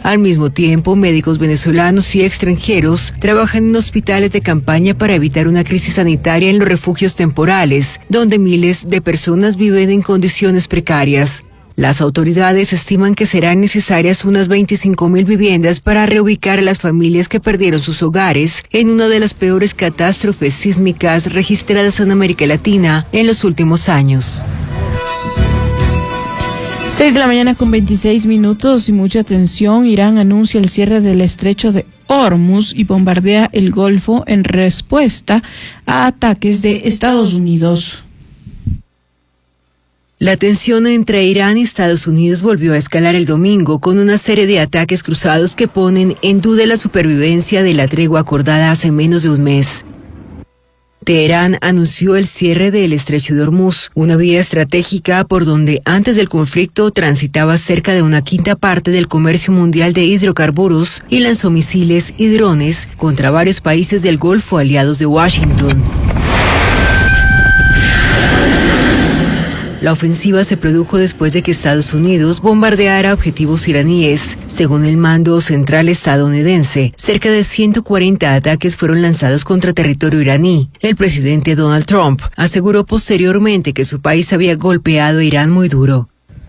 Al mismo tiempo, médicos venezolanos y extranjeros trabajan en hospitales de campaña para evitar una crisis sanitaria en los refugios temporales, donde miles de personas viven en condiciones precarias. Las autoridades estiman que serán necesarias unas 25.000 viviendas para reubicar a las familias que perdieron sus hogares en una de las peores catástrofes sísmicas registradas en América Latina en los últimos años. 6:26 a.m. y mucha atención. Irán anuncia el cierre del estrecho de Hormuz y bombardea el Golfo en respuesta a ataques de Estados Unidos. La tensión entre Irán y Estados Unidos volvió a escalar el domingo con una serie de ataques cruzados que ponen en duda la supervivencia de la tregua acordada hace menos de un mes. Teherán anunció el cierre del estrecho de Hormuz, una vía estratégica por donde antes del conflicto transitaba cerca de una quinta parte del comercio mundial de hidrocarburos, y lanzó misiles y drones contra varios países del Golfo aliados de Washington. La ofensiva se produjo después de que Estados Unidos bombardeara objetivos iraníes. Según el mando central estadounidense, cerca de 140 ataques fueron lanzados contra territorio iraní. El presidente Donald Trump aseguró posteriormente que su país había golpeado a Irán muy duro.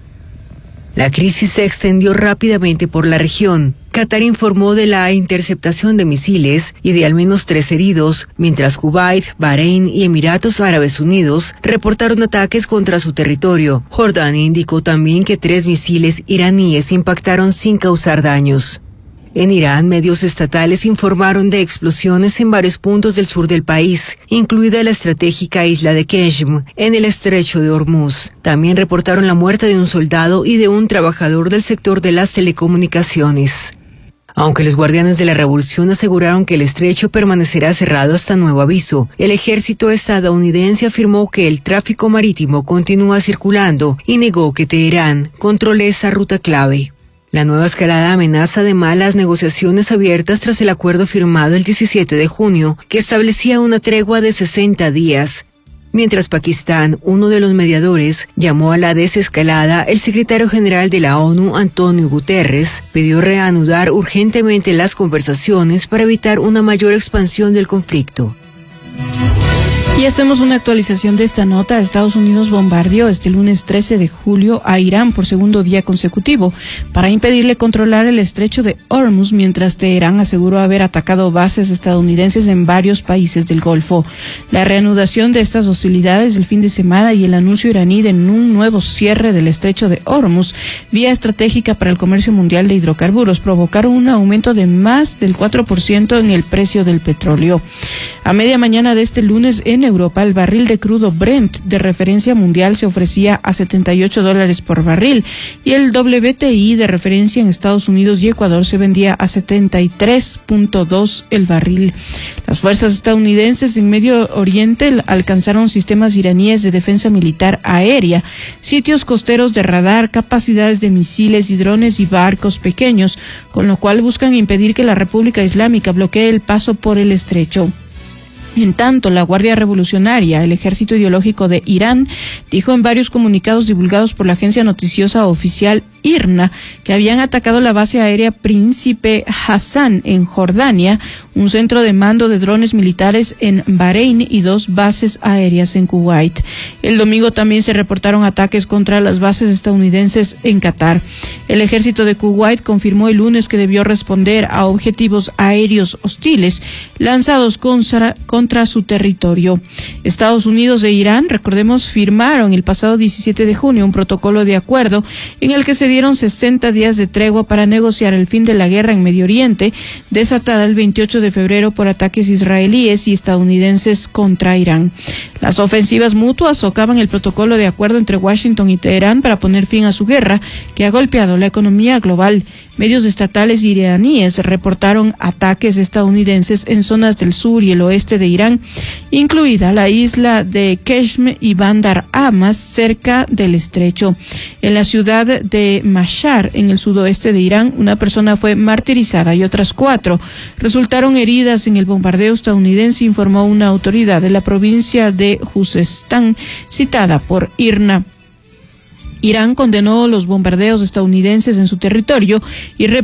La crisis se extendió rápidamente por la región. Qatar informó de la interceptación de misiles y de al menos 3 heridos, mientras Kuwait, Bahrein y Emiratos Árabes Unidos reportaron ataques contra su territorio. Jordania indicó también que 3 misiles iraníes impactaron sin causar daños. En Irán, medios estatales informaron de explosiones en varios puntos del sur del país, incluida la estratégica isla de Qeshm, en el estrecho de Hormuz. También reportaron la muerte de un soldado y de un trabajador del sector de las telecomunicaciones. Aunque los guardianes de la revolución aseguraron que el estrecho permanecerá cerrado hasta nuevo aviso, el ejército estadounidense afirmó que el tráfico marítimo continúa circulando y negó que Teherán controle esa ruta clave. La nueva escalada amenaza además las negociaciones abiertas tras el acuerdo firmado el 17 de junio, que establecía una tregua de 60 días. Mientras Pakistán, uno de los mediadores, llamó a la desescalada, el secretario general de la ONU, Antonio Guterres, pidió reanudar urgentemente las conversaciones para evitar una mayor expansión del conflicto. Y hacemos una actualización de esta nota. Estados Unidos bombardeó este lunes 13 de julio a Irán por segundo día consecutivo para impedirle controlar el estrecho de Hormuz, mientras Teherán aseguró haber atacado bases estadounidenses en varios países del Golfo. La reanudación de estas hostilidades el fin de semana y el anuncio iraní de un nuevo cierre del estrecho de Hormuz, vía estratégica para el comercio mundial de hidrocarburos, provocaron un aumento de más del 4% en el precio del petróleo. A media mañana de este lunes en Europa, el barril de crudo Brent de referencia mundial se ofrecía a $78 por barril y el WTI de referencia en Estados Unidos y Ecuador se vendía a 73.2 el barril. Las fuerzas estadounidenses en Medio Oriente alcanzaron sistemas iraníes de defensa militar aérea, sitios costeros de radar, capacidades de misiles y drones y barcos pequeños, con lo cual buscan impedir que la República Islámica bloquee el paso por el estrecho. En tanto, la Guardia Revolucionaria, el ejército ideológico de Irán, dijo en varios comunicados divulgados por la agencia noticiosa oficial IRNA que habían atacado la base aérea Príncipe Hassan en Jordania, un centro de mando de drones militares en Bahrein y 2 bases aéreas en Kuwait. El domingo también se reportaron ataques contra las bases estadounidenses en Qatar. El ejército de Kuwait confirmó el lunes que debió responder a objetivos aéreos hostiles lanzados contra su territorio. Estados Unidos e Irán, recordemos, firmaron el pasado 17 de junio un protocolo de acuerdo en el que se dieron 60 días de tregua para negociar el fin de la guerra en Medio Oriente, desatada el 28 de febrero por ataques israelíes y estadounidenses contra Irán. Las ofensivas mutuas socavan el protocolo de acuerdo entre Washington y Teherán para poner fin a su guerra, que ha golpeado la economía global. Medios estatales iraníes reportaron ataques estadounidenses en zonas del sur y el oeste de Irán, incluida la isla de Qeshm y Bandar Abbas, cerca del estrecho. En la ciudad de Mashhad, en el sudoeste de Irán, una persona fue martirizada y otras 4 resultaron heridas en el bombardeo estadounidense, informó una autoridad de la provincia de Juzestán, citada por IRNA. Irán condenó los bombardeos estadounidenses en su territorio y